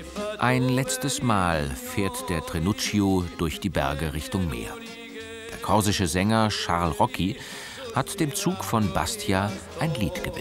Ein letztes Mal fährt der Trenutschio durch die Berge Richtung Meer. Der korsische Sänger Charles Rocchi hat dem Zug von Bastia ein Lied gewidmet.